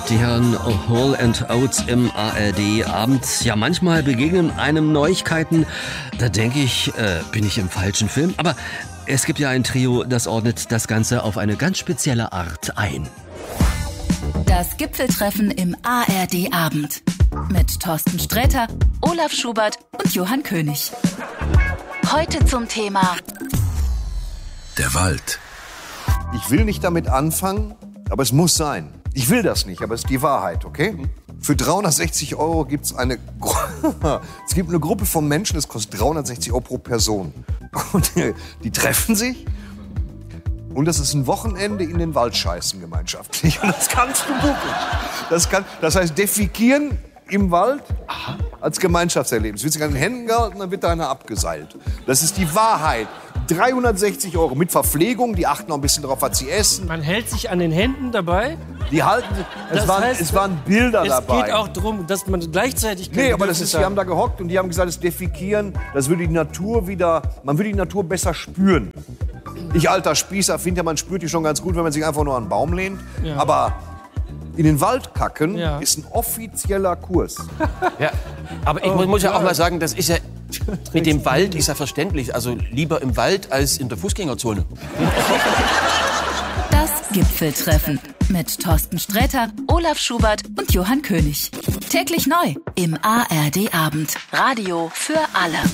Die hören Whole and Oates im ARD-Abend. Ja, manchmal begegnen einem Neuigkeiten. Da denke ich, bin ich im falschen Film? Aber es gibt ja ein Trio, das ordnet das Ganze auf eine ganz spezielle Art ein. Das Gipfeltreffen im ARD-Abend. Mit Thorsten Sträter, Olaf Schubert und Johann König. Heute zum Thema der Wald. Ich will nicht damit anfangen, aber es muss sein. Ich will das nicht, aber es ist die Wahrheit, okay? Für 360 € gibt es eine Gruppe von Menschen, das kostet 360 € pro Person. Und die treffen sich und das ist ein Wochenende in den Wald scheißen gemeinschaftlich. Und das kannst du buchen. Das heißt, defekieren im Wald als Gemeinschaftserlebnis. Wird sich an den Händen gehalten, dann wird da einer abgeseilt. Das ist die Wahrheit. 360 € mit Verpflegung, die achten noch ein bisschen darauf, was sie essen. Man hält sich an den Händen dabei. Die halten sich, es waren Bilder dabei. Es geht auch darum, dass man gleichzeitig... Nee, aber die haben da gehockt und die haben gesagt, das Defekieren, das würde die Natur wieder, man würde die Natur besser spüren. Ich, alter Spießer, finde ja, man spürt die schon ganz gut, wenn man sich einfach nur an einen Baum lehnt. Ja. Aber in den Wald kacken ist ein offizieller Kurs. Ja, aber ich muss ja auch mal sagen, das ist ja... Mit dem Wald ist ja verständlich. Also lieber im Wald als in der Fußgängerzone. Das Gipfeltreffen mit Thorsten Sträter, Olaf Schubert und Johann König. Täglich neu im ARD-Abend. Radio für alle.